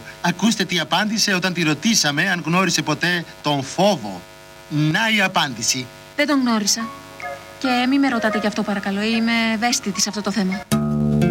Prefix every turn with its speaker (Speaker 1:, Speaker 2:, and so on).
Speaker 1: Ακούστε τι απάντησε όταν τη ρωτήσαμε αν γνώρισε ποτέ τον φόβο. Να η απάντηση.
Speaker 2: Δεν τον γνώρισα. Και μη με ρωτάτε γι' αυτό παρακαλώ, είμαι ευαίσθητη σε αυτό το θέμα.